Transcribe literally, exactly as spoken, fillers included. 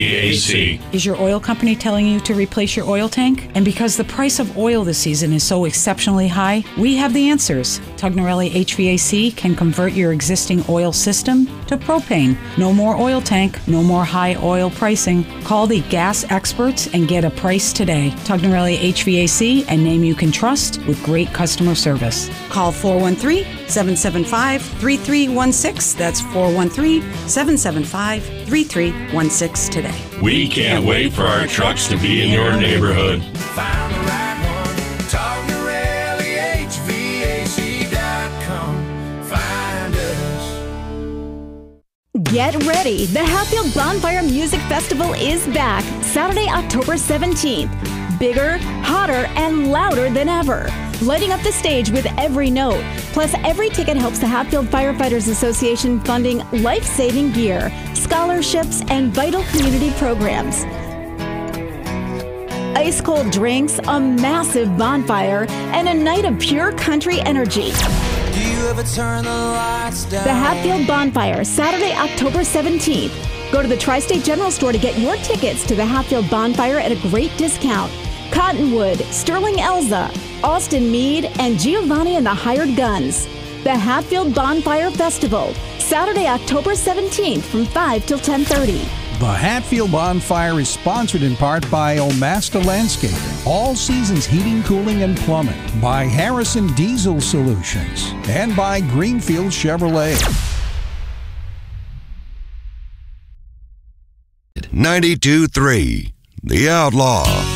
A C. Is your oil company telling you to replace your oil tank? And because the price of oil this season is so exceptionally high, we have the answers. Tugnarelli H V A C can convert your existing oil system to propane. No more oil tank, no more high oil pricing. Call the gas experts and get a price today. Tugnarelli H V A C, a name you can trust with great customer service. Call four one three, seven seven five, three three one six. That's four one three, seven seven five, three three one six today. We can't wait for our trucks to be in your neighborhood. Find the right one. Tugnarelli H V A C dot com. Find us. Get ready. The Hatfield Bonfire Music Festival is back Saturday, October seventeenth. Bigger, hotter, and louder than ever. Lighting up the stage with every note. Plus, every ticket helps the Hatfield Firefighters Association funding life-saving gear, scholarships, and vital community programs. Ice-cold drinks, a massive bonfire, and a night of pure country energy. Do you ever turn the lights down? The Hatfield Bonfire, Saturday, October seventeenth. Go to the Tri-State General Store to get your tickets to the Hatfield Bonfire at a great discount. Cottonwood, Sterling Elza, Austin Mead, and Giovanni and the Hired Guns. The Hatfield Bonfire Festival, Saturday, October seventeenth from five till ten thirty. The Hatfield Bonfire is sponsored in part by Omasta Landscaping, All Seasons Heating, Cooling, and Plumbing, by Harrison Diesel Solutions, and by Greenfield Chevrolet. ninety-two point three The Outlaw.